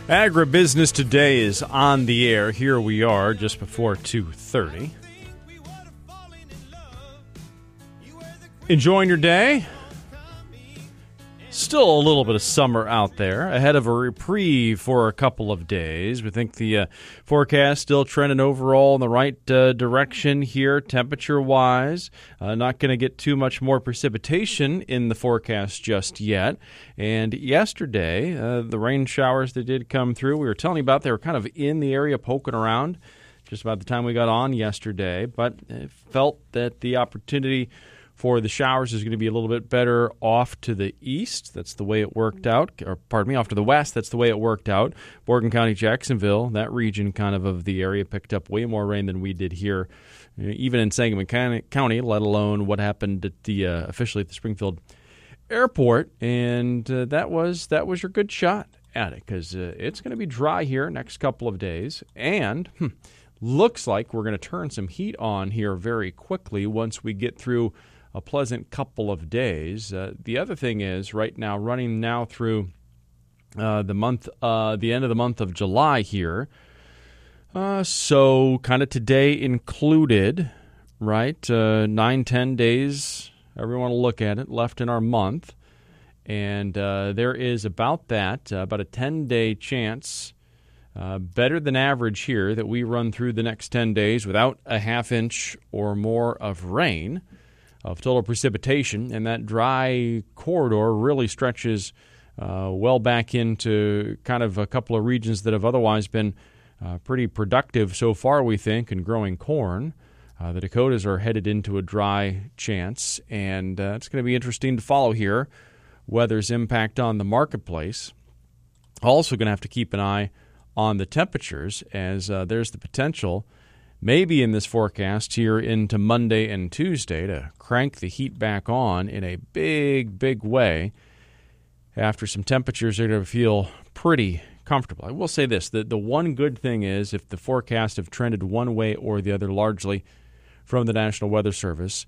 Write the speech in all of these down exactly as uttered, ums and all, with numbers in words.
Agribusiness Today is on the air. Here we are just before two thirty. Enjoying your day? Still a little bit of summer out there, ahead of a reprieve for a couple of days. We think the uh, forecast still trending overall in the right uh, direction here, temperature-wise. Uh, not going to get too much more precipitation in the forecast just yet. And yesterday, uh, the rain showers that did come through, we were telling you about, they were kind of in the area poking around just about the time we got on yesterday. But it felt that the opportunity for the showers is going to be a little bit better off to the east. That's the way it worked out. Or pardon me, off to the west. That's the way it worked out. Morgan County, Jacksonville, that region kind of of the area picked up way more rain than we did here, even in Sangamon County, let alone what happened at the uh, officially at the Springfield Airport. And uh, that was that was your good shot at it, because uh, it's going to be dry here next couple of days. And hmm, looks like we're going to turn some heat on here very quickly once we get through a pleasant couple of days. Uh, the other thing is, right now, running now through uh, the month, uh, the end of the month of July here. Uh, so, kind of today included, right? Uh, nine, ten days, however you want to look at it, left in our month, and uh, there is about that, uh, about a ten-day chance, uh, better than average here, that we run through the next ten days without a half inch or more of rain, of total precipitation, and that dry corridor really stretches uh, well back into kind of a couple of regions that have otherwise been uh, pretty productive so far, we think, in growing corn. Uh, the Dakotas are headed into a dry chance, and uh, it's going to be interesting to follow here weather's impact on the marketplace. Also going to have to keep an eye on the temperatures, as uh, there's the potential maybe in this forecast here into Monday and Tuesday to crank the heat back on in a big, big way after some temperatures are going to feel pretty comfortable. I will say this, that the one good thing is, if the forecasts have trended one way or the other largely from the National Weather Service,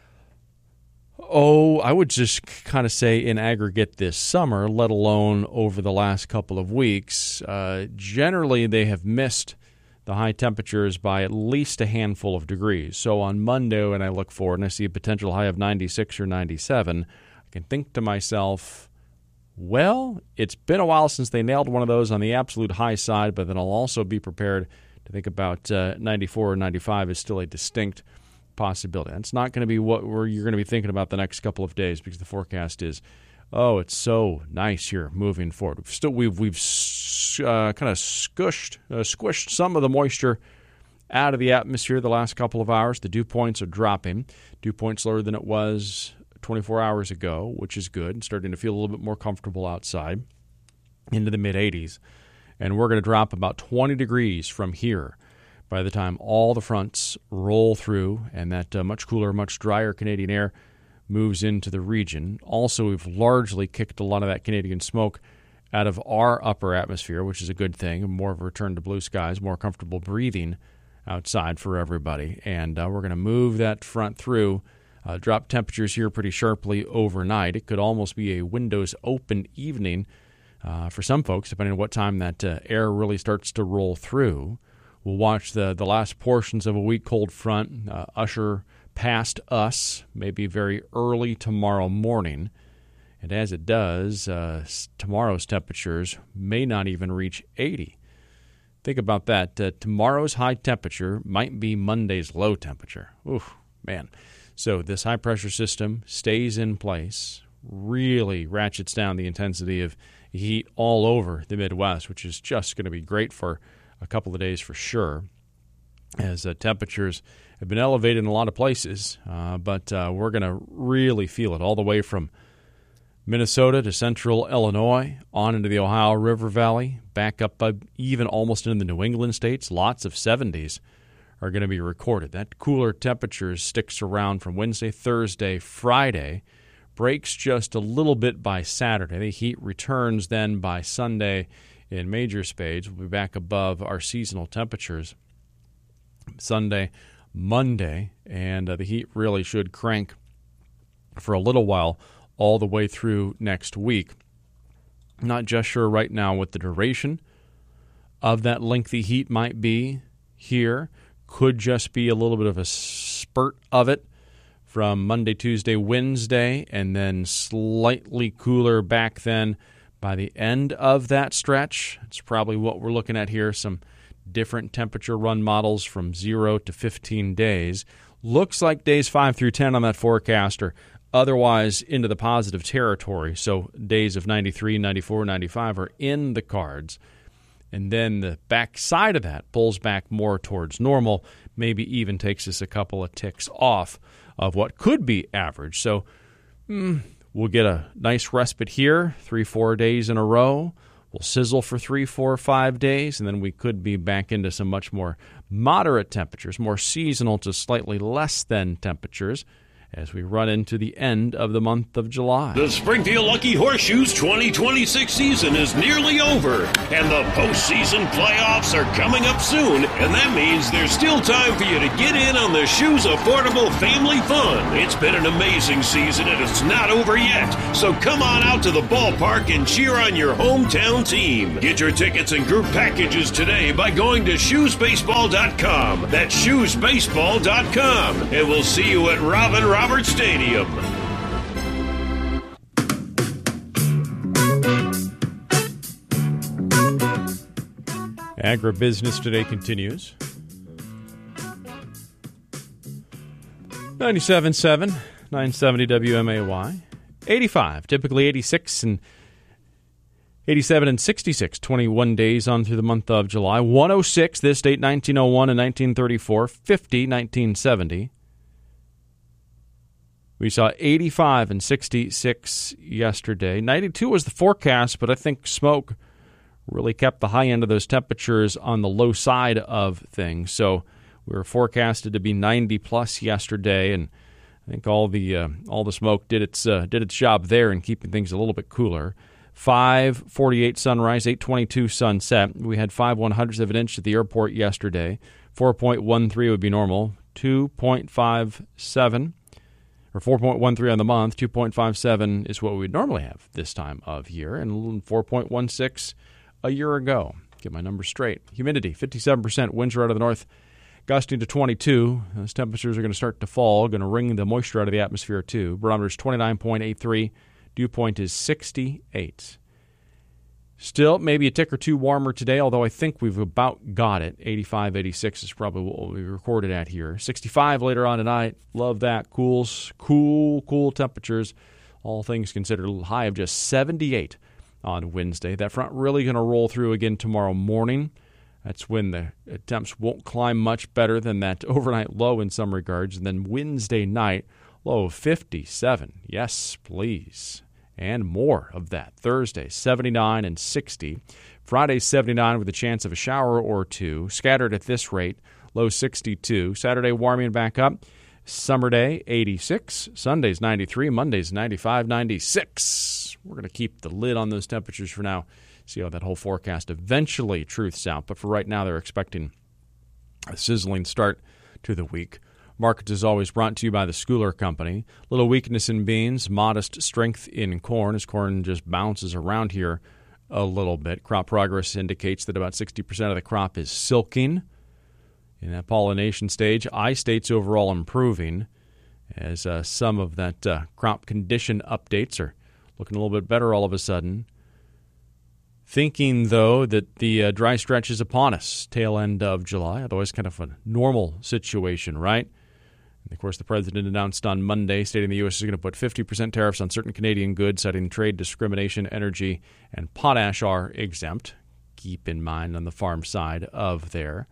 oh, I would just kind of say in aggregate this summer, let alone over the last couple of weeks, uh, generally they have missed the high temperatures by at least a handful of degrees. So on Monday, when I look forward and I see a potential high of ninety-six or ninety-seven, I can think to myself, well, it's been a while since they nailed one of those on the absolute high side, but then I'll also be prepared to think about uh, ninety-four or ninety-five is still a distinct possibility. And it's not going to be what we're, you're going to be thinking about the next couple of days, because the forecast is, oh, it's so nice here moving forward. We've still we've we've uh, kind of squished uh, squished some of the moisture out of the atmosphere the last couple of hours. The dew points are dropping. Dew points lower than it was twenty-four hours ago, which is good. And starting to feel a little bit more comfortable outside, into the mid eighties. And we're going to drop about twenty degrees from here by the time all the fronts roll through, and that uh, much cooler, much drier Canadian air moves into the region. Also, we've largely kicked a lot of that Canadian smoke out of our upper atmosphere, which is a good thing. More of a return to blue skies, more comfortable breathing outside for everybody. And uh, we're going to move that front through, uh, drop temperatures here pretty sharply overnight. It could almost be a windows open evening uh, for some folks, depending on what time that uh, air really starts to roll through. We'll watch the, the last portions of a weak cold front uh, usher past us, maybe very early tomorrow morning. And as it does, uh, tomorrow's temperatures may not even reach eighty. Think about that. Uh, tomorrow's high temperature might be Monday's low temperature. Oof, man. So this high-pressure system stays in place, really ratchets down the intensity of heat all over the Midwest, which is just going to be great for a couple of days for sure, as uh, temperatures have been elevated in a lot of places, uh, but uh, we're going to really feel it all the way from Minnesota to central Illinois, on into the Ohio River Valley, back up uh, even almost into the New England states. Lots of seventies are going to be recorded. That cooler temperature sticks around from Wednesday, Thursday, Friday, breaks just a little bit by Saturday. The heat returns then by Sunday in major spades. We'll be back above our seasonal temperatures Sunday, Monday, and uh, the heat really should crank for a little while all the way through next week. Not just sure right now what the duration of that lengthy heat might be here. Could just be a little bit of a spurt of it from Monday, Tuesday, Wednesday, and then slightly cooler back then by the end of that stretch. It's probably what we're looking at here, some different temperature run models from zero to fifteen days. Looks like days five through ten on that forecast are otherwise into the positive territory. So days of ninety-three, ninety-four, ninety-five are in the cards. And then the back side of that pulls back more towards normal, maybe even takes us a couple of ticks off of what could be average. So mm, we'll get a nice respite here, three, four days in a row. We'll sizzle for three, four, five days, and then we could be back into some much more moderate temperatures, more seasonal to slightly less than temperatures as we run into the end of the month of July. The Springfield Lucky Horseshoes twenty twenty-six season is nearly over, and the postseason playoffs are coming up soon, and that means there's still time for you to get in on the Shoes Affordable Family Fun. It's been an amazing season, and it's not over yet, so come on out to the ballpark and cheer on your hometown team. Get your tickets and group packages today by going to shoes baseball dot com. That's shoes baseball dot com, and we'll see you at Robin Roberts Stadium. Agribusiness Today continues. ninety-seven point seven, nine seventy W M A Y. eighty-five, typically eighty-six and eighty-seven and sixty-six, twenty-one days on through the month of July. one oh six, this date, nineteen oh one and nineteen thirty-four. fifty, nineteen seventy. We saw eighty-five and sixty-six yesterday. ninety-two was the forecast, but I think smoke really kept the high end of those temperatures on the low side of things. So we were forecasted to be ninety plus yesterday, and I think all the uh, all the smoke did its uh, did its job there in keeping things a little bit cooler. five forty-eight sunrise, eight twenty-two sunset. We had five one hundredths of an inch at the airport yesterday. four point one three would be normal. two point five seven. Or four point one three on the month, two point five seven is what we would normally have this time of year, and four point one six a year ago. Get my numbers straight. Humidity, fifty-seven percent. Winds are out of the north, gusting to twenty-two. Those temperatures are going to start to fall, going to wring the moisture out of the atmosphere too. Barometer is twenty-nine point eight three. Dew point is sixty-eight. Still, maybe a tick or two warmer today, although I think we've about got it. eighty-five, eighty-six is probably what we recorded at here. sixty-five later on tonight. Love that. Cools, cool, cool temperatures. All things considered, a high of just seventy-eight on Wednesday. That front really going to roll through again tomorrow morning. That's when the temps won't climb much better than that overnight low in some regards. And then Wednesday night, low of fifty-seven. Yes, please. And more of that. Thursday, seventy-nine and sixty. Friday, seventy-nine with a chance of a shower or two. Scattered at this rate, low sixty-two. Saturday, warming back up. Summer day, eighty-six. Sunday's ninety-three. Monday's ninety-five, ninety-six. We're going to keep the lid on those temperatures for now. See how that whole forecast eventually truths out. But for right now, they're expecting a sizzling start to the week. Markets is always brought to you by the Schooler Company. Little weakness in beans, modest strength in corn as corn just bounces around here a little bit. Crop progress indicates that about sixty percent of the crop is silking. In that pollination stage, I states overall improving as uh, some of that uh, crop condition updates are looking a little bit better all of a sudden. Thinking, though, that the uh, dry stretch is upon us, tail end of July, otherwise kind of a normal situation, right? And of course, the president announced on Monday, stating the U S is going to put fifty percent tariffs on certain Canadian goods, citing trade discrimination, energy, and potash are exempt. Keep in mind on the farm side of there.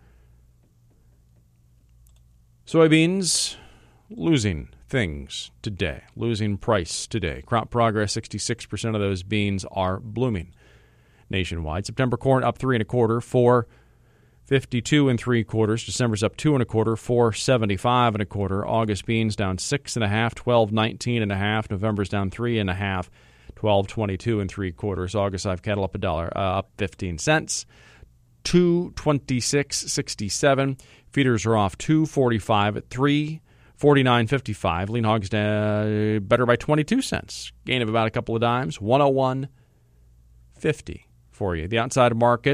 Soybeans losing things today, losing price today. Crop progress, sixty-six percent of those beans are blooming nationwide. September corn up three and a quarter, four fifty-two and three quarters. December's up two and a quarter, four seventy-five and a quarter. August beans down six and a half, twelve nineteen and a half. November's down three and a half, twelve twenty-two and three quarters. August live cattle up a dollar, uh, up fifteen cents, two twenty-six sixty-seven. Feeders are off two forty-five at three forty-nine fifty-five. Lean hogs uh, better by twenty-two cents. Gain of about a couple of dimes, one oh one fifty for you. The outside markets.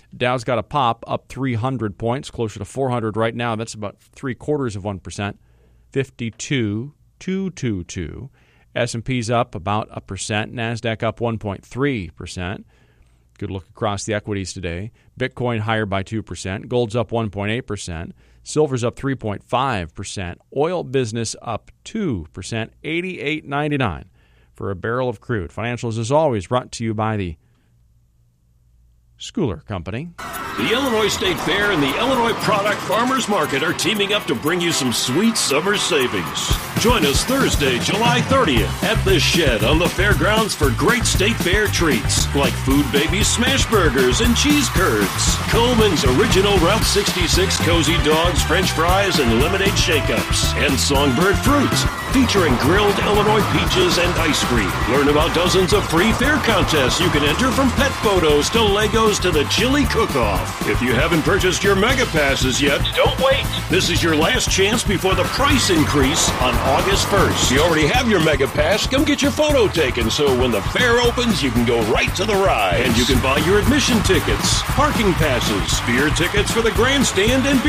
Dow's got a pop, up three hundred points, closer to four hundred right now. That's about three quarters of one percent. fifty-two two twenty-two. S and P's up about a percent. NASDAQ up one point three percent. Good look across the equities today. Bitcoin higher by two percent. Gold's up one point eight percent. Silver's up three point five percent. Oil business up two percent, eighty-eight ninety-nine for a barrel of crude. Financials, as always, brought to you by the Schooler Company. The Illinois State Fair and the Illinois Product Farmers Market are teaming up to bring you some sweet summer savings. Join us Thursday, July thirtieth at the Shed on the fairgrounds for great State Fair treats like Food Baby smash burgers and cheese curds, Coleman's original Route sixty-six Cozy Dogs French fries and lemonade shake-ups, and Songbird Fruits featuring grilled Illinois peaches and ice cream. Learn about dozens of free fair contests you can enter, from pet photos to Legos to the chili cook-off. If you haven't purchased your Mega Passes yet, don't wait. This is your last chance before the price increase on August first. If you already have your Mega Pass, come get your photo taken so when the fair opens, you can go right to the ride. And you can buy your admission tickets, parking passes, beer tickets for the grandstand, and beer